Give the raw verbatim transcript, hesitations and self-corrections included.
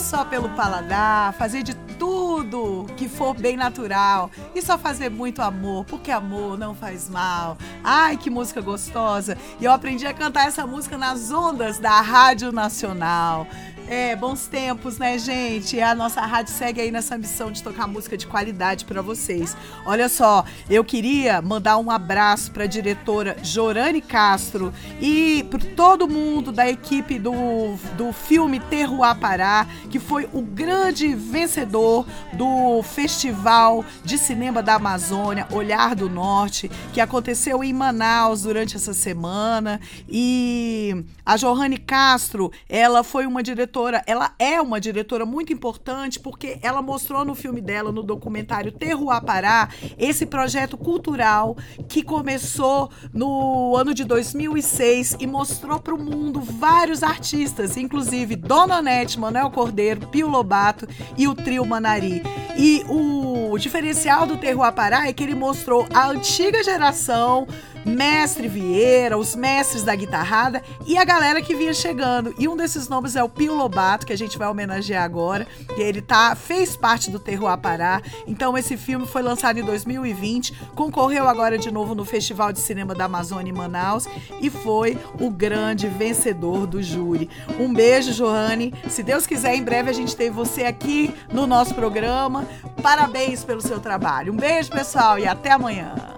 só pelo paladar, fazer de tudo que for bem natural e só fazer muito amor, porque amor não faz mal. Ai, que música gostosa! E eu aprendi a cantar essa música nas ondas da Rádio Nacional. É, bons tempos, né, gente? A nossa rádio segue aí nessa missão de tocar música de qualidade para vocês. Olha só, eu queria mandar um abraço para a diretora Jorane Castro e para todo mundo da equipe do, do filme Terroir Pará, que foi o grande vencedor do Festival de Cinema da Amazônia, Olhar do Norte, que aconteceu em Manaus durante essa semana. E a Jorane Castro, ela foi uma diretora ela é uma diretora muito importante porque ela mostrou no filme dela, no documentário Terroir Pará, esse projeto cultural que começou no ano de dois mil e seis e mostrou para o mundo vários artistas, inclusive Dona Onete, Manuel Cordeiro, Pio Lobato e o Trio Manari. E o diferencial do Terroir Pará é que ele mostrou a antiga geração, Mestre Vieira, os mestres da guitarrada e a galera que vinha chegando. E um desses nomes é o Pio Lobato, que a gente vai homenagear agora. E ele tá, fez parte do Terroir Pará. Então esse filme foi lançado em dois mil e vinte, concorreu agora de novo no Festival de Cinema da Amazônia em Manaus e foi o grande vencedor do júri. Um beijo, Joane. Se Deus quiser, em breve a gente tem você aqui no nosso programa. Parabéns pelo seu trabalho. Um beijo, pessoal, e até amanhã.